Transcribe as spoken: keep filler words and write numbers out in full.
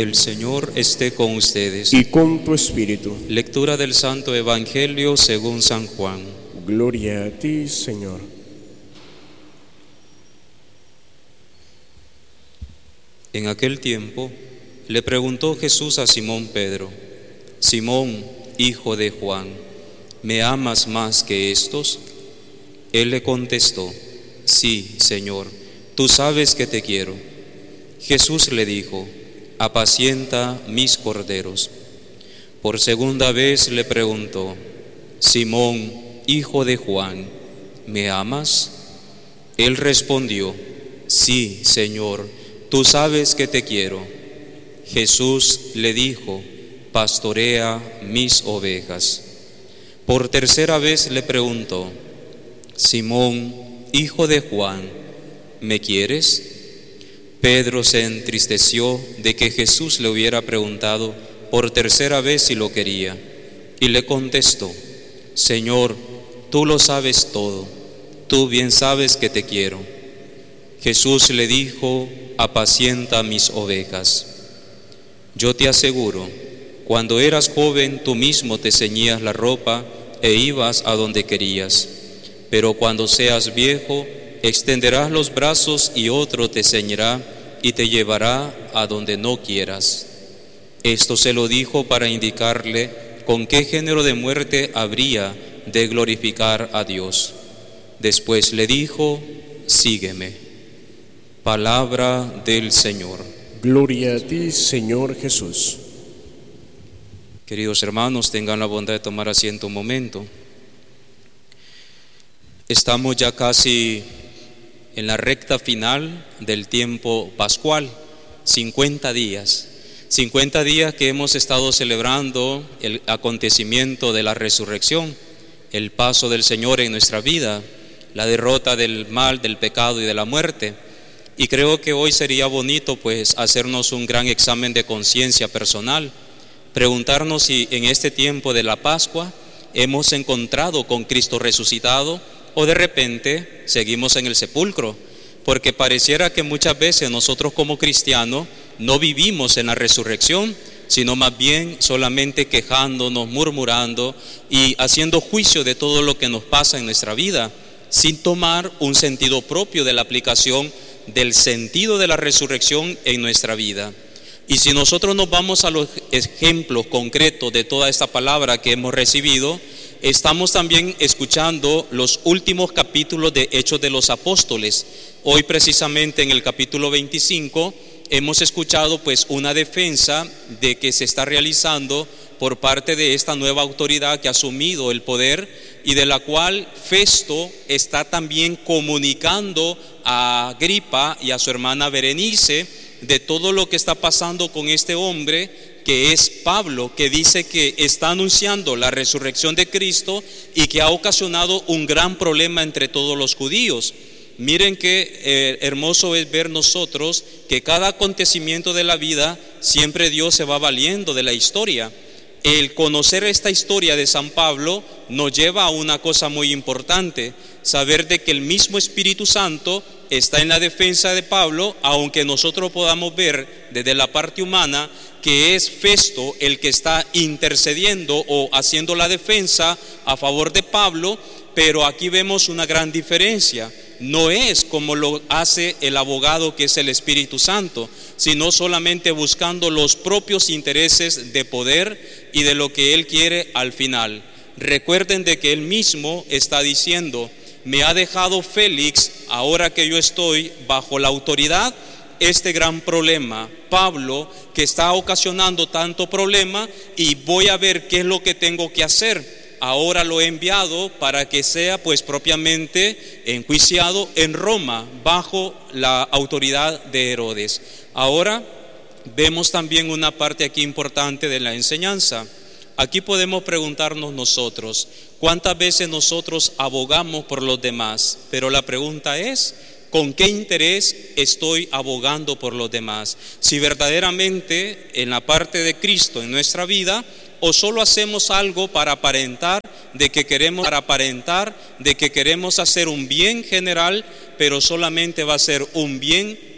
El Señor esté con ustedes. Y con tu espíritu. Lectura del Santo Evangelio según San Juan. Gloria a ti, Señor. En aquel tiempo le preguntó Jesús a Simón Pedro: Simón, hijo de Juan, ¿me amas más que estos? Él le contestó: Sí, Señor, tú sabes que te quiero. Jesús le dijo: apacienta mis corderos. Por segunda vez le preguntó: Simón, hijo de Juan, ¿me amas? Él respondió: Sí, Señor, tú sabes que te quiero. Jesús le dijo: pastorea mis ovejas. Por tercera vez le preguntó: Simón, hijo de Juan, ¿me quieres? Pedro se entristeció de que Jesús le hubiera preguntado por tercera vez si lo quería, y le contestó: Señor, tú lo sabes todo, tú bien sabes que te quiero. Jesús le dijo: apacienta mis ovejas. Yo te aseguro, cuando eras joven tú mismo te ceñías la ropa e ibas a donde querías, pero cuando seas viejo extenderás los brazos y otro te ceñirá y te llevará a donde no quieras. Esto se lo dijo para indicarle con qué género de muerte habría de glorificar a Dios. Después le dijo: sígueme. Palabra del Señor. Gloria a ti, Señor Jesús. Queridos hermanos, tengan la bondad de tomar asiento un momento. Estamos ya casi en la recta final del tiempo pascual, cincuenta días. cincuenta días que hemos estado celebrando el acontecimiento de la resurrección, el paso del Señor en nuestra vida, la derrota del mal, del pecado y de la muerte. Y creo que hoy sería bonito pues hacernos un gran examen de conciencia personal, preguntarnos si en este tiempo de la Pascua hemos encontrado con Cristo resucitado o de repente seguimos en el sepulcro, porque pareciera que muchas veces nosotros como cristianos no vivimos en la resurrección, sino más bien solamente quejándonos, murmurando y haciendo juicio de todo lo que nos pasa en nuestra vida, sin tomar un sentido propio de la aplicación del sentido de la resurrección en nuestra vida. Y si nosotros nos vamos a los ejemplos concretos de toda esta palabra que hemos recibido, estamos también escuchando los últimos capítulos de Hechos de los Apóstoles. Hoy precisamente en el capítulo veinticinco hemos escuchado pues una defensa de que se está realizando por parte de esta nueva autoridad que ha asumido el poder y de la cual Festo está también comunicando a Agripa y a su hermana Berenice de todo lo que está pasando con este hombre que es Pablo, que dice que está anunciando la resurrección de Cristo y que ha ocasionado un gran problema entre todos los judíos. Miren qué eh, hermoso es ver nosotros que cada acontecimiento de la vida siempre Dios se va valiendo de la historia. El conocer esta historia de San Pablo nos lleva a una cosa muy importante, saber de que el mismo Espíritu Santo está en la defensa de Pablo, aunque nosotros podamos ver desde la parte humana que es Festo el que está intercediendo o haciendo la defensa a favor de Pablo, pero aquí vemos una gran diferencia. No es como lo hace el abogado que es el Espíritu Santo, sino solamente buscando los propios intereses de poder y de lo que él quiere al final. Recuerden de que él mismo está diciendo: me ha dejado Félix, ahora que yo estoy bajo la autoridad, este gran problema, Pablo, que está ocasionando tanto problema, y voy a ver qué es lo que tengo que hacer. Ahora lo he enviado para que sea pues propiamente enjuiciado en Roma bajo la autoridad de Herodes. Ahora vemos también una parte aquí importante de la enseñanza. Aquí podemos preguntarnos nosotros, ¿cuántas veces nosotros abogamos por los demás? Pero la pregunta es, ¿con qué interés estoy abogando por los demás? Si verdaderamente en la parte de Cristo en nuestra vida, o solo hacemos algo para aparentar de que queremos para aparentar de que queremos hacer un bien general, pero solamente va a ser un bien